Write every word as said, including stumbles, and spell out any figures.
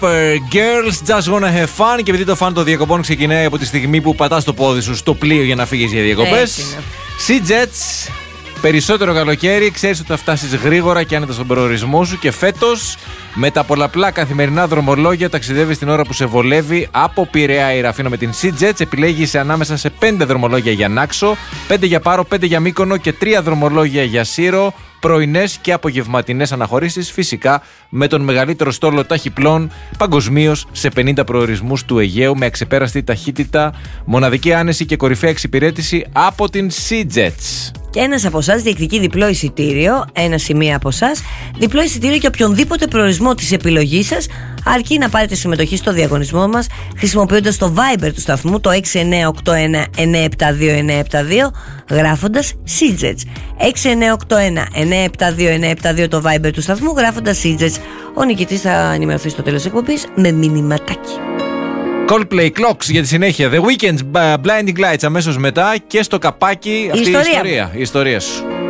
Girls Just Wanna Have Fun. Και επειδή το φαν των διακοπών ξεκινάει από τη στιγμή που πατάς το πόδι σου στο πλοίο για να φύγεις για διακοπές, Sea Jets, περισσότερο καλοκαίρι, ξέρεις ότι θα φτάσεις γρήγορα και άνετα στον προορισμό σου. Και φέτος, με τα πολλαπλά καθημερινά δρομολόγια, ταξιδεύεις την ώρα που σε βολεύει. Από Πειραιά η Ραφίνο με την Sea Jets επιλέγεις ανάμεσα σε πέντε δρομολόγια για Νάξο, πέντε για Πάρο, πέντε για Μύκονο και τρία δρομολόγια για Σύρο. Πρωινές και απογευματινές αναχωρήσεις, φυσικά με τον μεγαλύτερο στόλο ταχυπλών παγκοσμίως σε πενήντα προορισμούς του Αιγαίου, με αξεπέραστη ταχύτητα, μοναδική άνεση και κορυφαία εξυπηρέτηση από την Sea Jets. Και ένας από εσάς διεκδικεί διπλό εισιτήριο, ένα σημείο από εσάς, διπλό εισιτήριο για οποιονδήποτε προορισμό της επιλογής σας, αρκεί να πάρετε συμμετοχή στο διαγωνισμό μας χρησιμοποιώντας το Viber του σταθμού, το έξι εννιά οκτώ ένα εννιά επτά δύο εννιά επτά δύο, γράφοντας Sea Jets. έξι εννιά οκτώ ένα εννιά επτά δύο εννιά επτά δύο το Viber του σταθμού, γράφοντας Sea Jets. Ο νικητής θα ενημερωθεί στο τέλος της εκπομπής με μηνυματάκι. Coldplay Clocks για τη συνέχεια. The Weeknd's Blinding Lights αμέσως μετά και στο καπάκι αυτή η ιστορία. Η ιστορία σου.